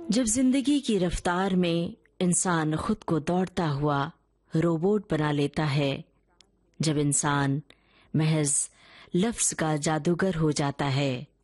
जब जिंदगी की रफ्तार में इंसान खुद को दौड़ता हुआ रोबोट बना लेता है, जब इंसान महज लफ्ज का जादूगर हो जाता है,